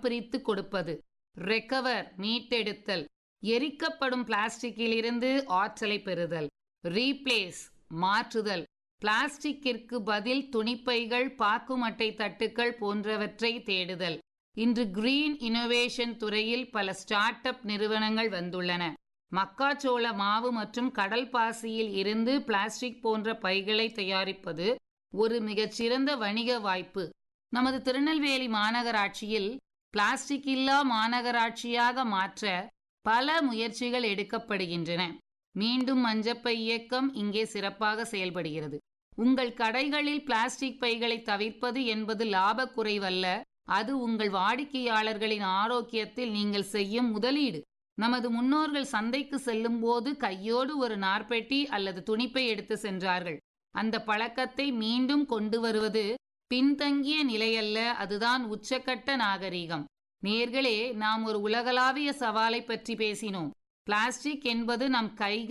தரம் பிரித்து கொடுப்பது. ரெக்கவர் மீட்டெடுத்தல், எரிக்கப்படும் பிளாஸ்டிக்கிலிருந்து ஆற்றலை பெறுதல். ரீப்ளேஸ் மாற்றுதல், பிளாஸ்டிக்கிற்கு பதில் துணிப்பைகள், பாக்குமட்டை தட்டுக்கள் போன்றவற்றை தேடுதல். இன்று கிரீன் இனோவேஷன் துறையில் பல ஸ்டார்ட் அப் நிறுவனங்கள் வந்துள்ளன. மக்காச்சோள மாவு மற்றும் கடல் பாசியில் இருந்து பிளாஸ்டிக் போன்ற பைகளை தயாரிப்பது ஒரு மிகச்சிறந்த வணிக வாய்ப்பு. நமது திருநெல்வேலி மாநகராட்சியில் பிளாஸ்டிக் இல்லா மாநகராட்சியாக மாற்ற பல முயற்சிகள் எடுக்கப்படுகின்றன. மீண்டும் மஞ்சப்பை இயக்கம் இங்கே சிறப்பாக செயல்படுகிறது. உங்கள் கடைகளில் பிளாஸ்டிக் பைகளை தவிர்ப்பது என்பது லாப குறைவல்ல, அது உங்கள் வாடிக்கையாளர்களின் ஆரோக்கியத்தில் நீங்கள் செய்யும் முதலீடு. நமது முன்னோர்கள் சந்தைக்கு செல்லும் போது கையோடு ஒரு நார்பெட்டி அல்லது துணிப்பை எடுத்து சென்றார்கள். அந்த பழக்கத்தை மீண்டும் கொண்டு வருவது பின்தங்கிய நிலையல்ல, அதுதான் உச்சக்கட்ட நாகரீகம். நேர்களே, நாம் ஒரு உலகளாவிய சவாலை பற்றி பேசினோம். பிளாஸ்டிக் என்பது நம் கைகள்